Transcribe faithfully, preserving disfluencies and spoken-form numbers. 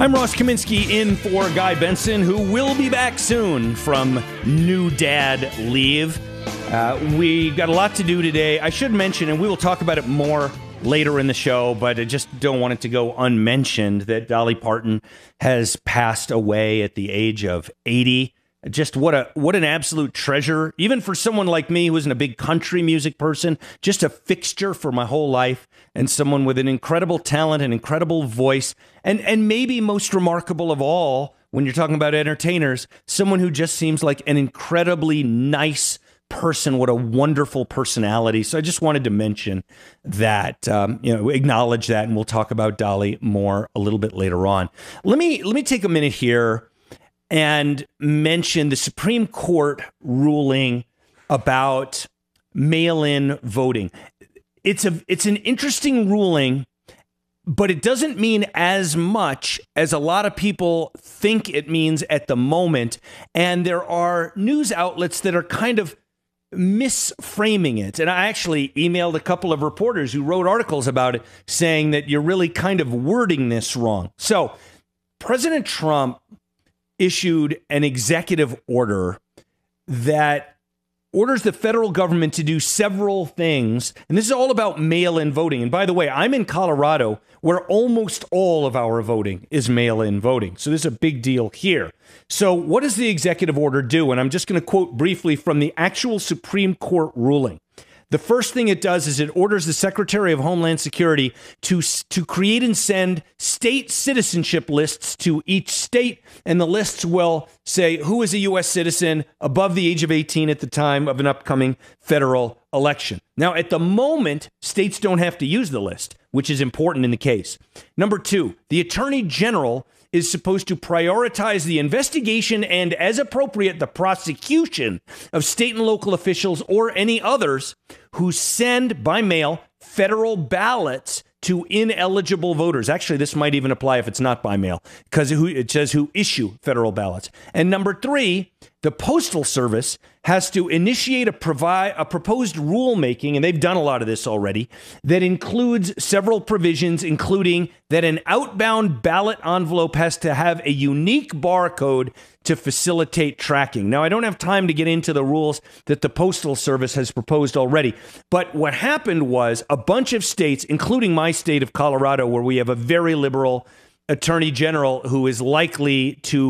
I'm Ross Kaminsky in for Guy Benson, who will be back soon from new dad leave. Uh, we got a lot to do today. I should mention, and we will talk about it more later in the show, but I just don't want it to go unmentioned that Dolly Parton has passed away at the age of eighty. Just what a what an absolute treasure, even for someone like me who isn't a big country music person, just a fixture for my whole life, and someone with an incredible talent, an incredible voice, and and maybe most remarkable of all, when you're talking about entertainers, someone who just seems like an incredibly nice person. What a wonderful personality. So I just wanted to mention that, um, you know, acknowledge that, and we'll talk about Dolly more a little bit later on. Let me let me take a minute here and mention the Supreme Court ruling about mail-in voting. It's a it's an interesting ruling, but it doesn't mean as much as a lot of people think it means at the moment. And there are news outlets that are kind of misframing it. And I actually emailed a couple of reporters who wrote articles about it saying that you're really kind of wording this wrong. So President Trump issued an executive order that orders the federal government to do several things. And this is all about mail-in voting. And by the way, I'm in Colorado, where almost all of our voting is mail-in voting. So this is a big deal here. So what does the executive order do? And I'm just going to quote briefly from the actual Supreme Court ruling. The first thing it does is it orders the Secretary of Homeland Security to, to create and send state citizenship lists to each state. And the lists will say who is a U S citizen above the age of eighteen at the time of an upcoming federal election. Now, at the moment, states don't have to use the list, which is important in the case. Number two, the Attorney General is supposed to prioritize the investigation and, as appropriate, the prosecution of state and local officials or any others who send by mail federal ballots to ineligible voters. Actually, this might even apply if it's not by mail, because it says who issue federal ballots. And number three, the Postal Service has to initiate a, provi- a proposed rulemaking, and they've done a lot of this already, that includes several provisions, including that an outbound ballot envelope has to have a unique barcode to facilitate tracking. Now, I don't have time to get into the rules that the Postal Service has proposed already, but what happened was a bunch of states, including my state of Colorado, where we have a very liberal attorney general who is likely to